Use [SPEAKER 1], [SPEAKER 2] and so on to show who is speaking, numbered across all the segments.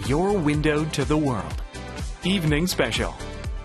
[SPEAKER 1] your window to the world. Evening Special.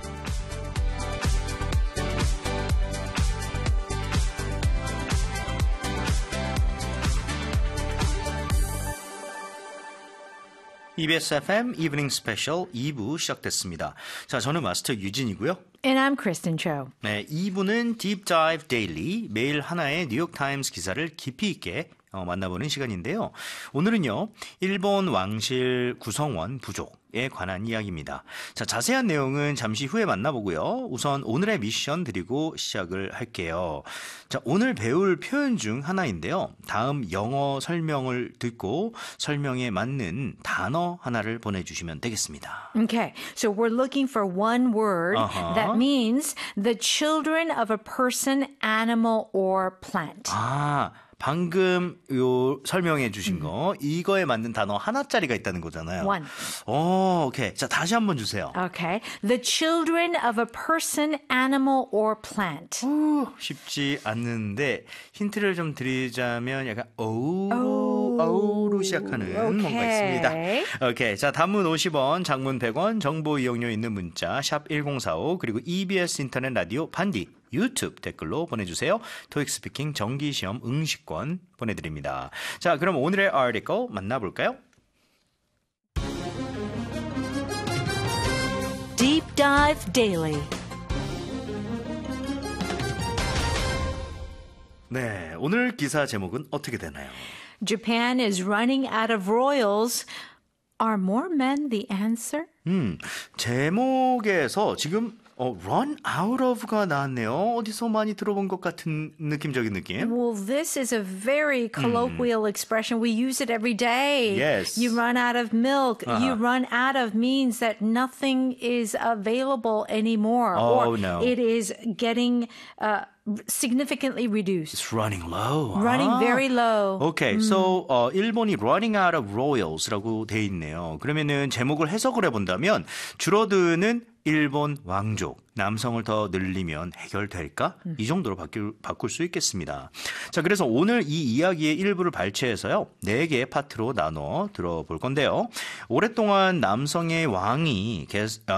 [SPEAKER 2] EBS FM 이브닝 스페셜 2부 시작됐습니다. 자, 저는 마스터 유진이고요.
[SPEAKER 3] And I'm Kristen Cho.
[SPEAKER 2] 네, 2부는 Deep Dive Daily, 매일 하나의 뉴욕타임스 기사를 깊이 있게 만나보는 시간인데요. 오늘은요, 일본 왕실 구성원 부족에 관한 이야기입니다. 자, 자세한 내용은 잠시 후에 만나보고요. 우선 오늘의 미션 드리고 시작을 할게요. 자, 오늘 배울 표현 중 하나인데요. 다음 영어 설명을 듣고 설명에 맞는 단어 하나를 보내주시면 되겠습니다.
[SPEAKER 3] Okay, so we're looking for one word that means the children of a person, animal, or plant.
[SPEAKER 2] 아, 방금 요 설명해 주신 거 이거에 맞는 단어 하나짜리가 있다는 거잖아요.
[SPEAKER 3] One.
[SPEAKER 2] 오케이. 자, 다시 한번 주세요.
[SPEAKER 3] Okay, the children of a person, animal, or plant.
[SPEAKER 2] 쉽지 않는데 힌트를 좀 드리자면 약간 어우로 시작하는 뭔가 있습니다. 오케이. 자, 단문 50원, 장문 100원, 정보 이용료 있는 문자 샵 1045 그리고 EBS 인터넷 라디오 반디 유튜브 댓글로 보내주세요. 토익 스피킹 정기시험 응시권 보내드립니다. 자, 그럼 오늘의 article 만나볼까요?
[SPEAKER 3] Deep Dive Daily.
[SPEAKER 2] 네, 오늘 기사 제목은 어떻게 되나요?
[SPEAKER 3] Japan is running out of royals. Are more men the answer?
[SPEAKER 2] 제목에서 지금 run out of가 나왔네요. 어디서 많이 들어본 것 같은 느낌적인 느낌.
[SPEAKER 3] Well, this is a very colloquial expression. We use it every day.
[SPEAKER 2] Yes.
[SPEAKER 3] You run out of milk. You run out of means that nothing is available anymore.
[SPEAKER 2] Oh,
[SPEAKER 3] or
[SPEAKER 2] no.
[SPEAKER 3] it is getting significantly reduced.
[SPEAKER 2] It's running low.
[SPEAKER 3] Running very low.
[SPEAKER 2] Okay, so 일본이 running out of royals라고 돼 있네요. 그러면은 제목을 해석을 해본다면 줄어드는 일본 왕족, 남성을 더 늘리면 해결될까? 이 정도로 바꿀 수 있겠습니다. 자, 그래서 오늘 이 이야기의 일부를 발췌해서요, 4개의 파트로 나눠 들어볼 건데요. 오랫동안 남성의 왕이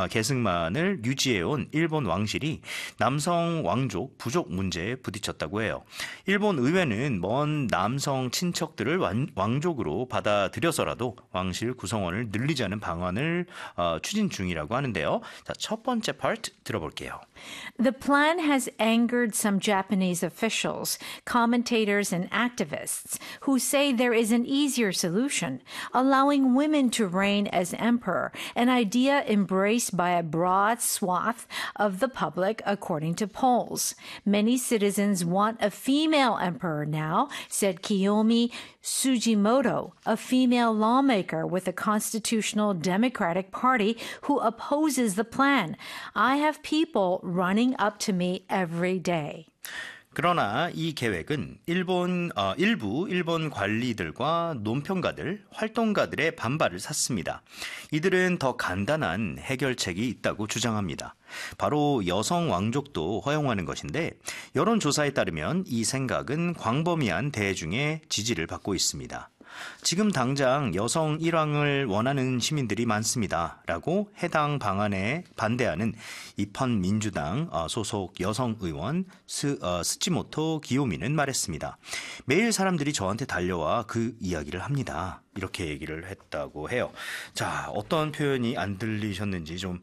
[SPEAKER 2] 계승만을 유지해온 일본 왕실이 남성 왕족 부족 문제에 부딪혔다고 해요. 일본 의회는 먼 남성 친척들을 왕족으로 받아들여서라도 왕실 구성원을 늘리자는 방안을 추진 중이라고 하는데요. 자, 첫 번째 파트 들어볼게요.
[SPEAKER 3] The plan has angered some Japanese officials, commentators, and activists who say there is an easier solution, allowing women to reign as emperor, an idea embraced by a broad swath of the public, according to polls. Many citizens want a female emperor now, said Kiyomi Sujimoto, a female lawmaker with the Constitutional Democratic Party who opposes the plan. I have people running up to me every day.
[SPEAKER 2] 그러나 이 계획은 일부 일본 관리들과 논평가들, 활동가들의 반발을 샀습니다. 이들은 더 간단한 해결책이 있다고 주장합니다. 바로 여성 왕족도 허용하는 것인데 여론조사에 따르면 이 생각은 광범위한 대중의 지지를 받고 있습니다. 지금 당장 여성 일왕을 원하는 시민들이 많습니다. 라고 해당 방안에 반대하는 이펀 민주당 소속 여성 의원 스치모토 기요미는 말했습니다. 매일 사람들이 저한테 달려와 그 이야기를 합니다. 이렇게 얘기를 했다고 해요. 자, 어떤 표현이 안 들리셨는지 좀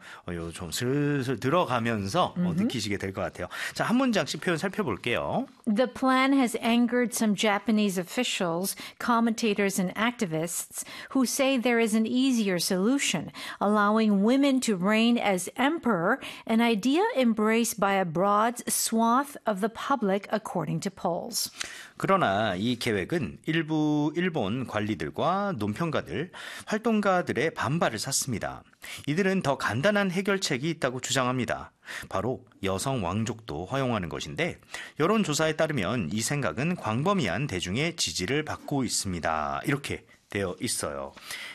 [SPEAKER 2] 슬슬 들어가면서 느끼시게 될 것 같아요. 자, 한 문장씩 표현 살펴볼게요.
[SPEAKER 3] The plan has angered some Japanese officials, commentators, and activists who say there is an easier solution, allowing women to reign as emperor, an idea embraced by a broad swath of the public, according to polls.
[SPEAKER 2] 그러나 이 계획은 일부 일본 관리들과 논평가들, 활동가들의 반발을 샀습니다. 이들은 더 간단한 해결책이 있다고 주장합니다. 바로 여성 왕족도 허용하는 것인데 여론조사에 따르면 이 생각은 광범위한 대중의 지지를 받고 있습니다. 이렇게 되어 있어요.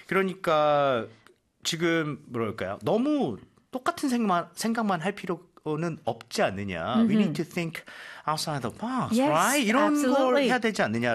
[SPEAKER 2] 그러니까 지금 뭐랄까요? 너무 똑같은 생각만 할 필요는 없지 않느냐. We need to think outside the box,
[SPEAKER 3] Yes,
[SPEAKER 2] right? 이런
[SPEAKER 3] absolutely.
[SPEAKER 2] 걸 해야 되지 않느냐.